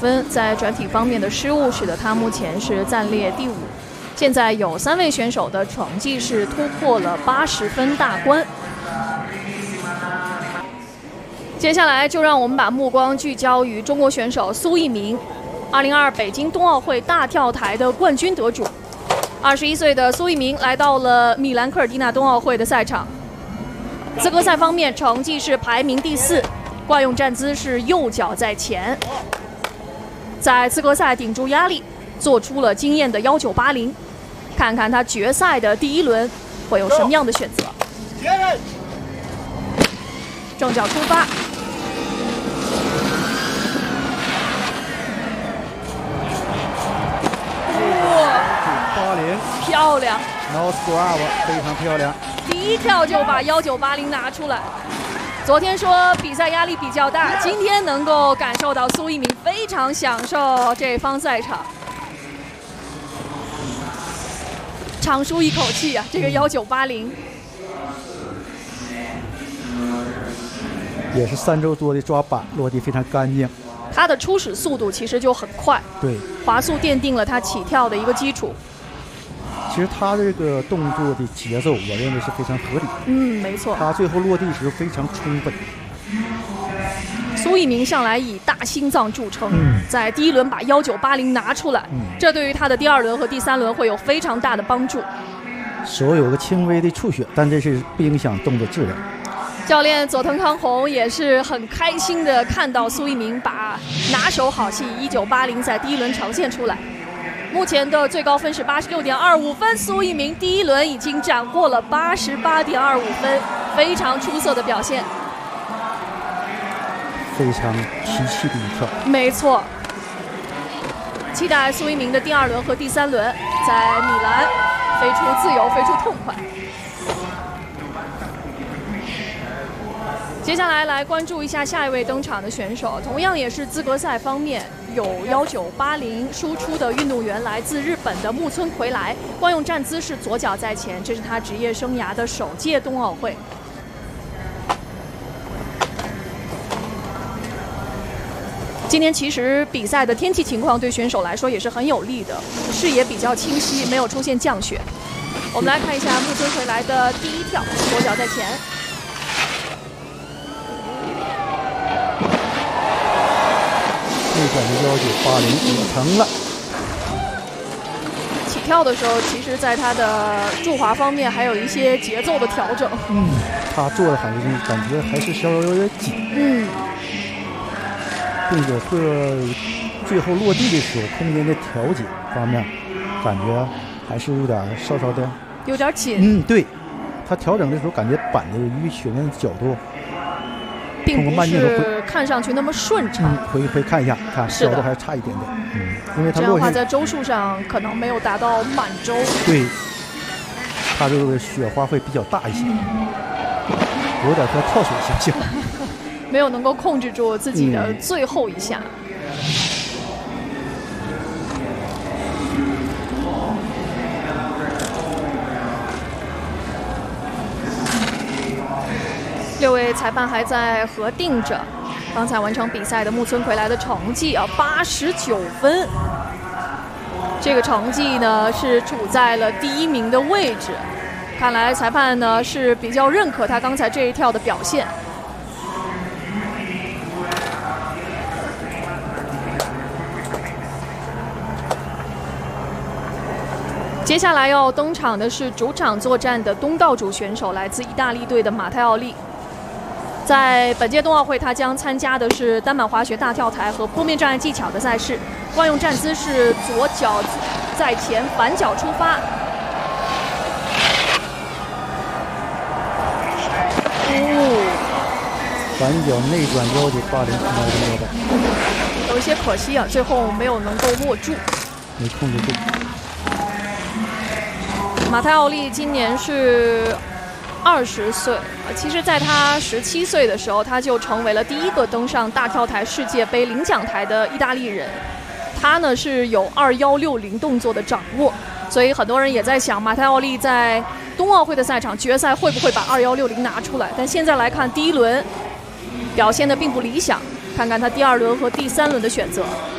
分，在转体方面的失误使得他目前是暂列第5。现在有3位选手的成绩是突破了80分大关。接下来就让我们把目光聚焦于中国选手苏翊鸣，2022北京冬奥会大跳台的冠军得主。21岁的苏翊鸣来到了米兰科尔蒂纳冬奥会的赛场。资格赛方面，成绩是排名第4，惯用站姿是右脚在前。在资格赛顶住压力，做出了惊艳的1980。看看他决赛的第1轮会有什么样的选择。正脚出发。 1980， 漂亮 ，No scrub， 非常漂亮。 第一跳就把1980拿出来。昨天说比赛压力比较大，今天能够感受到苏翊鸣非常享受这方赛场，长舒一口气啊！这个1980 也是3周多的抓板，落地非常干净。 他的初始速度其实就很快， 对， 滑速奠定了他起跳的一个基础。 其实他这个动作的节奏，我认为是非常合理。 没错。 他最后落地时非常充分。 苏翊鸣向来以大心脏著称，在第1轮把1980拿出来，这对于他的第2轮和第3轮会有非常大的帮助。 手有个轻微的出血，但这是不影响动作质量。 教练佐藤康弘也是很开心的看到苏翊鸣把拿手好戏1980在第1轮呈现出来。目前的最高分是86.25分，苏翊鸣第1轮已经斩获了88.25分，非常出色的表现， 非常提气的一跳。 没错，期待苏翊鸣的第2轮和第3轮在米兰飞出自由，飞出痛快。接下来关注一下下一位登场的选手，同样也是资格赛方面有1980输出的运动员，来自日本的木村葵来，惯用站姿是左脚在前，这是他职业生涯的首届冬奥会。今天其实比赛的天气情况对选手来说也是很有利的，视野比较清晰，没有出现降雪。我们来看一下木村葵来的第1跳，左脚在前。 内转的1980也成了。 起跳的时候，其实在他的助滑方面还有一些节奏的调整。 他做的还是感觉还是稍微有点紧。并且最后落地的时候，空间的调节方面，感觉还是有点稍的有点紧。 对，他调整的时候感觉板的与雪面的角度。 并不是看上去那么顺畅。 回看一下，看角度还是差一点点。因为它这样的话在周数上可能没有达到满周。 对，它这个雪花会比较大一些，有点像跳水现象， 没有能够控制住自己的最后一下。6位裁判还在核定着刚才完成比赛的木村葵来的成绩89分。这个成绩呢是处在了第1名的位置，看来裁判呢是比较认可他刚才这一跳的表现。接下来要登场的是主场作战的东道主选手，来自意大利队的马泰奥利。在本届冬奥会，他将参加的是单板滑雪大跳台和坡面障碍技巧的赛事。惯用站姿是左脚在前，反脚出发。 反脚内转1980， 有一些可惜啊，最后没有能够握住， 没控制住。 马泰奥利今年是20岁，其实在他17岁的时候，他就成为了第1个登上大跳台世界杯领奖台的意大利人。他呢是有2160动作的掌握，所以很多人也在想，马泰奥利在冬奥会的赛场决赛会不会把2160拿出来？但现在来看，第1轮表现的并不理想，看看他第2轮和第3轮的选择。